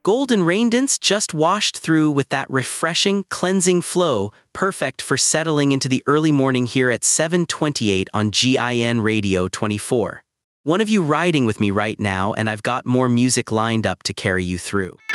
Golden Raindance just washed through with that refreshing, cleansing flow, perfect for settling into the early morning here at 7:28 on GIN Radio 24. One of you riding with me right now, and I've got more music lined up to carry you through.